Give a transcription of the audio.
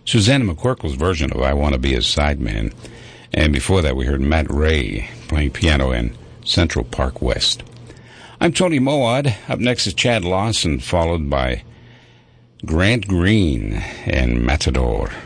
Susanna McCorkle's version of I Want to Be a Sideman. And before that, we heard Matt Ray playing piano in Central Park West. I'm Tony Moad. Up next is Chad Lawson, followed by Grant Green and Matador.